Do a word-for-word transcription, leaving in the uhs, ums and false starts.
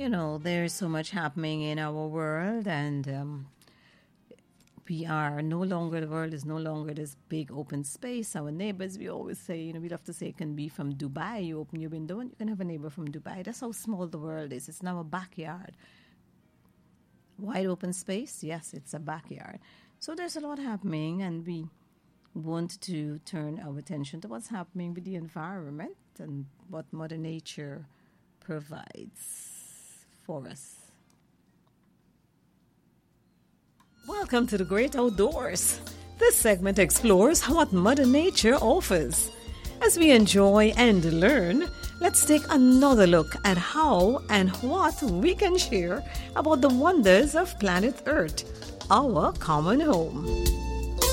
you know, there's so much happening in our world, and um, we are no longer, the world is no longer this big open space. Our neighbors, we always say, you know, we love to say it can be from Dubai. You open your window and you can have a neighbor from Dubai. That's how small the world is. It's now a backyard. Wide open space? Yes, it's a backyard. So there's a lot happening, and we want to turn our attention to what's happening with the environment and what Mother Nature provides for us. Welcome to the Great Outdoors. This segment explores what Mother Nature offers. As we enjoy and learn, let's take another look at how and what we can share about the wonders of planet Earth, our common home.